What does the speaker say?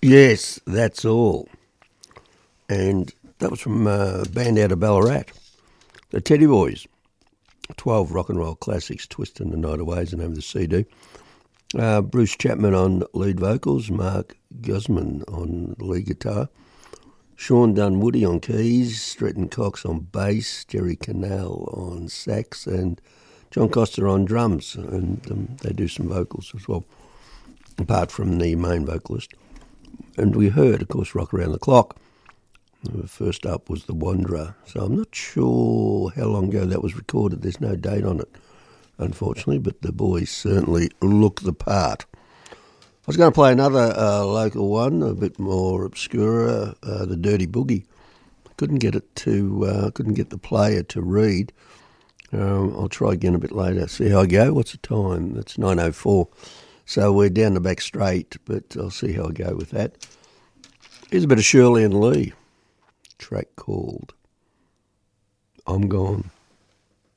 Yes, that's all. And that was from a band out of Ballarat, the Teddy Boys. 12 rock and roll classics, Twisting the Night Away is the name of the CD. Bruce Chapman on lead vocals, Mark Guzman on lead guitar, Sean Dunwoody on keys, Stretton Cox on bass, Jerry Canal on sax, and John Costa on drums. And they do some vocals as well, apart from the main vocalist. And we heard, of course, Rock Around the Clock. First up was The Wanderer. So I'm not sure how long ago that was recorded. There's no date on it, unfortunately, but the boys certainly look the part. I was going to play another local one, a bit more obscure, the Dirty Boogie. Couldn't get the player to read. I'll try again a bit later, see how I go. What's the time? It's 9:04. So we're down the back straight, but I'll see how I go with that. Here's a bit of Shirley and Lee. Track called I'm Gone.